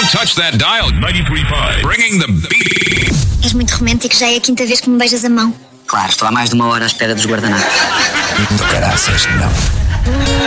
Don't touch that dial. 93.5. Bringing the beat. És muito romântico, já é a quinta vez que me beijas a mão. Claro, estou há mais de uma hora à espera dos guardanapos. Do caraças, não.